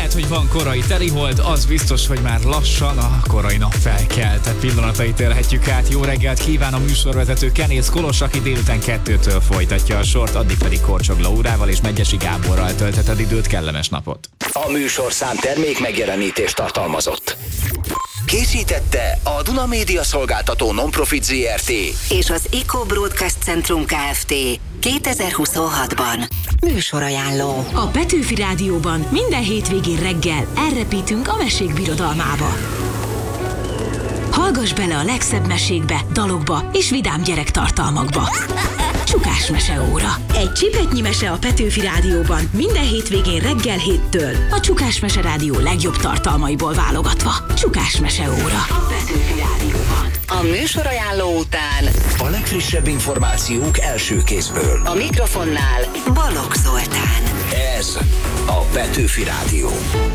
Lehet, hogy van korai telihold, az biztos, hogy már lassan a korai nap felkelt pillanatait élhetjük át. Jó reggelt kíván a műsorvezető Kenész Kolos, aki délután 2-től folytatja a sort, addig pedig Korcsog Laurával és Megyesi Gáborral töltheted időt, kellemes napot. A műsorszám termék megjelenítést tartalmazott. Készítette a Duna Média Szolgáltató Nonprofit Zrt. és az Eco Broadcast Centrum Kft. 2026-ban. Műsorajánló. A Petőfi Rádióban minden hétvégén reggel elrepítünk a mesék birodalmába. Hallgass bele a legszebb mesékbe, dalokba és vidám gyerektartalmakba. Csukás meseóra. Egy csipetnyi mese a Petőfi Rádióban minden hétvégén reggel 7-től. A Csukás Mese Rádió legjobb tartalmaiból válogatva. Csukás meseóra. A Petőfi Rádióban. A műsorajánló után A legfrissebb információk első kézből. a mikrofonnál Balogh Zoltán. Ez a Petőfi Rádió.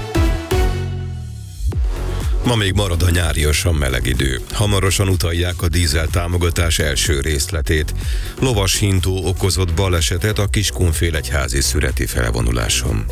Ma még marad a nyáriasan meleg idő. Hamarosan utalják a dízel támogatás első részletét. Lovas hintó okozott balesetet a Kiskunfélegyházi szüreti felvonuláson.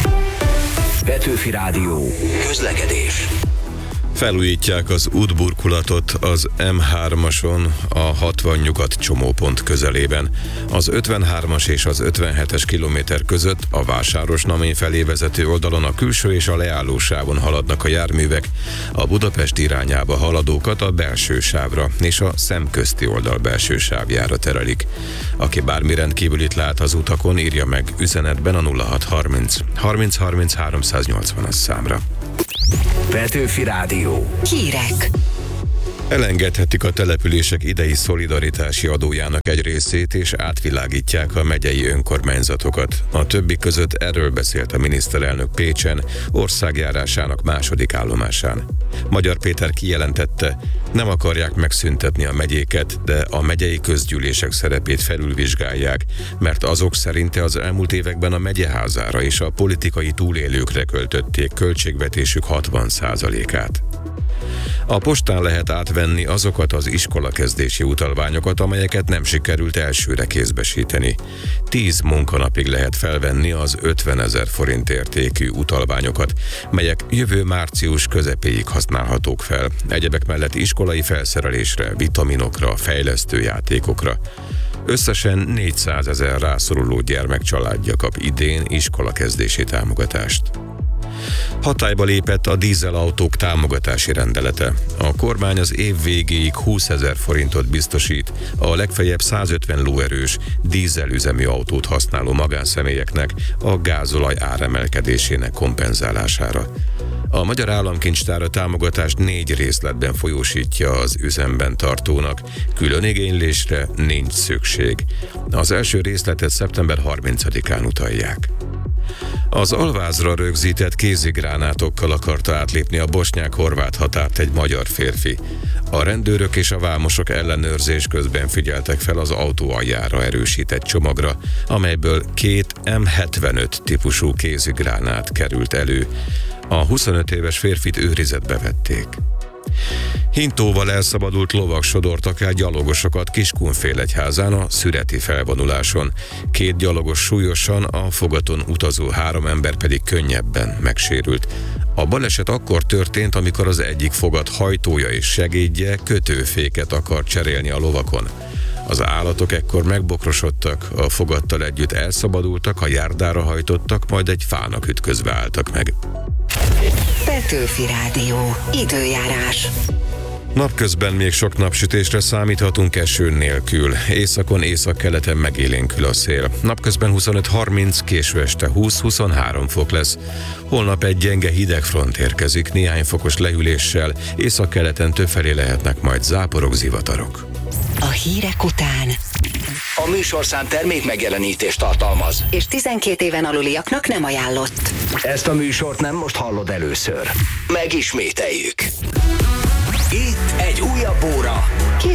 Petőfi Rádió. Közlekedés. Felújítják az útburkolatot az M3-ason a 60 nyugat csomópont közelében. Az 53-as és az 57-es kilométer között a Vásárosnamény felé vezető oldalon a külső és a leállósávon haladnak a járművek, a Budapest irányába haladókat a belső sávra és a szemközti oldal belső sávjára terelik. Aki bármi rendkívülit lát az utakon, írja meg üzenetben a 0630 30 30 380-as számra. Petőfi Rádió. Hírek. Elengedhetik a települések idei szolidaritási adójának egy részét, és átvilágítják a megyei önkormányzatokat. A többi között erről beszélt a miniszterelnök Pécsen, országjárásának második állomásán. Magyar Péter kijelentette, nem akarják megszüntetni a megyéket, de a megyei közgyűlések szerepét felülvizsgálják, mert azok szerinte az elmúlt években a megyeházára és a politikai túlélőkre költötték költségvetésük 60%-át. A postán lehet átvenni azokat az iskolakezdési utalványokat, amelyeket nem sikerült elsőre kézbesíteni. 10 munkanapig lehet felvenni az 50 000 forint értékű utalványokat, melyek jövő március közepéig használhatók fel. Egyebek mellett iskolai felszerelésre, vitaminokra, fejlesztőjátékokra. Összesen 400 000 rászoruló gyermek családja kap idén iskolakezdési támogatást. Hatályba lépett a dízelautók támogatási rendelete. A kormány az év végéig 20 000 forintot biztosít a legfeljebb 150 lóerős dízelüzemű autót használó magánszemélyeknek a gázolaj áremelkedésének kompenzálására. A Magyar Államkincstár a támogatást 4 részletben folyósítja az üzemben tartónak, külön igénylésre nincs szükség. Az első részletet szeptember 30-án utalják. Az alvázra rögzített kézigránátokkal akarta átlépni a bosnyák-horvát határt egy magyar férfi. A rendőrök és a vámosok ellenőrzés közben figyeltek fel az autó aljára erősített csomagra, amelyből 2 M75 típusú kézigránát került elő. A 25 éves férfit őrizetbe vették. Hintóval elszabadult lovak sodortak el gyalogosokat Kiskunfélegyházán a szüreti felvonuláson. 2 gyalogos súlyosan, a fogaton utazó 3 ember pedig könnyebben megsérült. A baleset akkor történt, amikor az egyik fogat hajtója és segédje kötőféket akar cserélni a lovakon. Az állatok ekkor megbokrosodtak, a fogattal együtt elszabadultak, a járdára hajtottak, majd egy fának ütközve álltak meg. Petőfi Rádió. Időjárás. Napközben még sok napsütésre számíthatunk eső nélkül. Északon, északkeleten megélénkül a szél. Napközben 25-30, késő este 20-23 fok lesz. Holnap egy gyenge hidegfront érkezik, néhány fokos lehűléssel, északkeleten többfelé lehetnek majd záporok, zivatarok. A hírek után. A műsorszám termék megjelenítést tartalmaz. És 12 éven aluliaknak nem ajánlott. Ezt a műsort nem most hallod először. Megismételjük. Itt egy újabb óra.